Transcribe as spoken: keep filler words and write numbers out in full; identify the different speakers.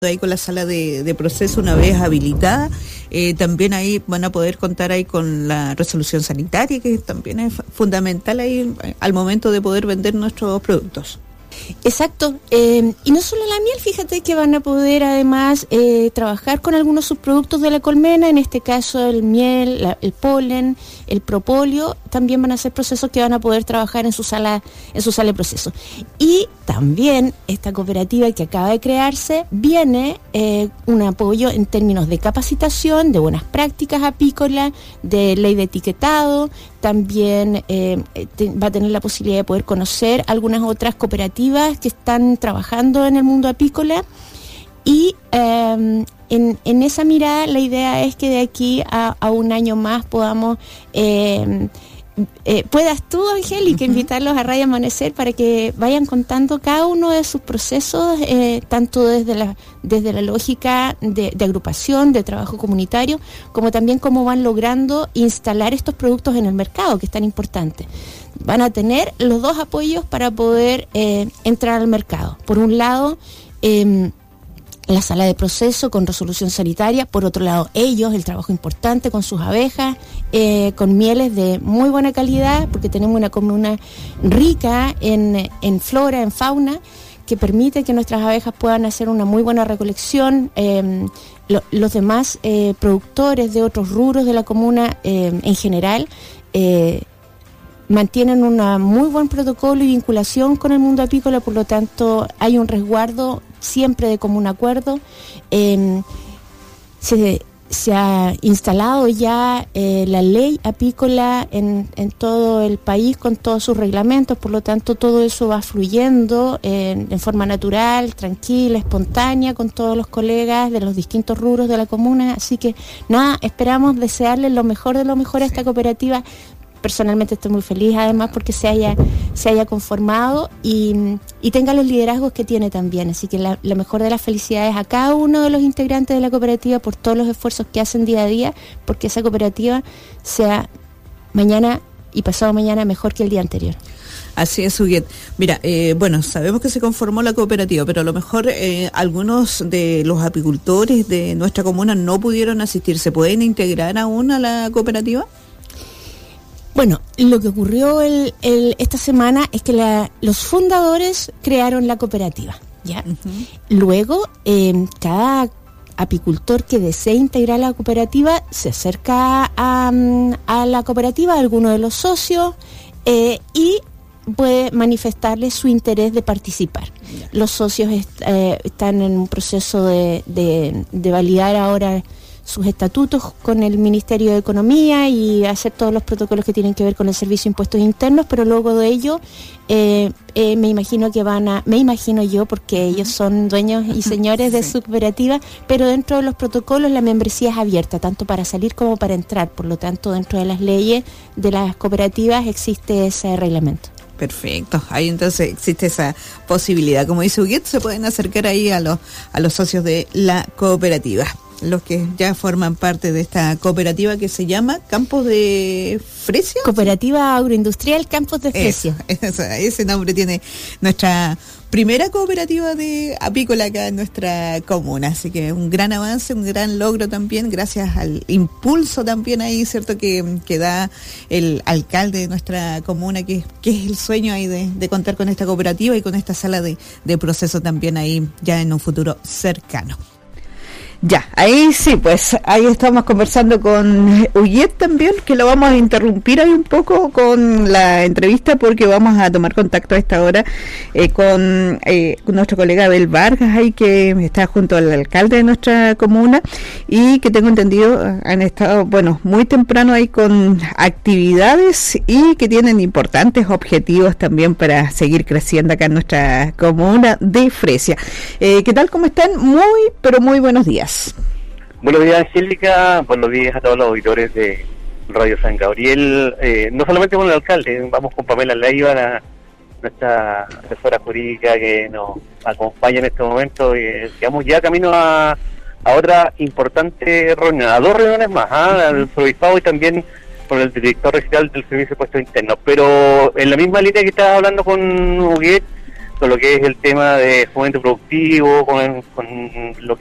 Speaker 1: ahí con la sala de, de proceso una vez habilitada, eh, también ahí van a poder contar ahí con la resolución sanitaria, que también es fundamental ahí al momento de poder vender nuestros productos.
Speaker 2: Exacto, eh, y no solo la miel, fíjate que van a poder además eh, trabajar con algunos subproductos de la colmena, en este caso el miel, la, el polen, el propóleo, también van a ser procesos que van a poder trabajar en su sala, en su sala de proceso. Y también esta cooperativa que acaba de crearse viene eh, un apoyo en términos de capacitación, de buenas prácticas apícolas, de ley de etiquetado. También eh, te, va a tener la posibilidad de poder conocer algunas otras cooperativas que están trabajando en el mundo apícola y eh, en, en esa mirada la idea es que de aquí a, a un año más podamos eh, eh, puedas tú, Angélica, uh-huh. invitarlos a Radio Amanecer para que vayan contando cada uno de sus procesos, eh, tanto desde la desde la lógica de, de agrupación, de trabajo comunitario, como también cómo van logrando instalar estos productos en el mercado, que es tan importante. Van a tener los dos apoyos para poder eh, entrar al mercado. Por un lado, eh, la sala de proceso con resolución sanitaria, por otro lado ellos, el trabajo importante con sus abejas, eh, con mieles de muy buena calidad, porque tenemos una comuna rica en, en flora, en fauna, que permite que nuestras abejas puedan hacer una muy buena recolección. Eh, lo, los demás eh, productores de otros rubros de la comuna eh, en general eh, mantienen un muy buen protocolo y vinculación con el mundo apícola, por lo tanto hay un resguardo siempre de común acuerdo. Eh, se, se ha instalado ya eh, la ley apícola en, en todo el país con todos sus reglamentos, por lo tanto todo eso va fluyendo eh, en forma natural, tranquila, espontánea con todos los colegas de los distintos rubros de la comuna, así que nada, esperamos desearles lo mejor de lo mejor a esta cooperativa. Personalmente estoy muy feliz además porque se haya se haya conformado y, y tenga los liderazgos que tiene también, así que la, la mejor de las felicidades a cada uno de los integrantes de la cooperativa por todos los esfuerzos que hacen día a día, porque esa cooperativa sea mañana y pasado mañana mejor que el día anterior.
Speaker 1: Así es, Huguet. Mira, eh, bueno, sabemos que se conformó la cooperativa, pero a lo mejor eh, algunos de los apicultores de nuestra comuna no pudieron asistir. ¿Se pueden integrar aún a la cooperativa?
Speaker 2: Bueno, lo que ocurrió el, el, esta semana es que la, los fundadores crearon la cooperativa, ¿ya? Uh-huh. Luego, eh, cada apicultor que desee integrar la cooperativa se acerca a, a la cooperativa, a alguno de los socios, eh, y puede manifestarle su interés de participar. Yeah. Los socios est, eh, están en un proceso de, de, de validar ahora sus estatutos con el Ministerio de Economía y hacer todos los protocolos que tienen que ver con el Servicio de Impuestos Internos, pero luego de ello eh, eh, me imagino que van a, me imagino yo, porque ellos son dueños y señores de su cooperativa, pero dentro de los protocolos la membresía es abierta, tanto para salir como para entrar, por lo tanto dentro de las leyes de las cooperativas existe ese reglamento.
Speaker 1: Perfecto, ahí entonces existe esa posibilidad. Como dice Huguet, se pueden acercar ahí a los, a los socios de la cooperativa, los que ya forman parte de esta cooperativa que se llama Campos de Fresia.
Speaker 2: Cooperativa Agroindustrial Campos de Fresia.
Speaker 1: Eso, eso, ese nombre tiene nuestra primera cooperativa de apícola acá en nuestra comuna, así que un gran avance, un gran logro también, gracias al impulso también ahí, cierto, que, que da el alcalde de nuestra comuna, que, que es el sueño ahí de, de contar con esta cooperativa y con esta sala de, de proceso también ahí ya en un futuro cercano. Ya, ahí sí, pues ahí estamos conversando con Huguet también, que lo vamos a interrumpir ahí un poco con la entrevista porque vamos a tomar contacto a esta hora eh, con, eh, con nuestro colega Abel Vargas, ahí que está junto al alcalde de nuestra comuna y que tengo entendido han estado, bueno, muy temprano ahí con actividades y que tienen importantes objetivos también para seguir creciendo acá en nuestra comuna de Fresia. Eh, ¿Qué tal? ¿Cómo están? Muy, pero muy buenos días.
Speaker 3: Buenos días, Angélica, buenos días a todos los auditores de Radio San Gabriel, eh, no solamente con el alcalde, vamos con Pamela Leiva, la, nuestra asesora jurídica que nos acompaña en este momento, y digamos ya camino a, a otra importante reunión, a dos reuniones más, ¿eh? Al Provispado y también con el director regional del Servicio de Impuestos Internos, pero en la misma línea que estaba hablando con Huguet, con lo que es el tema de fomento productivo, con, con lo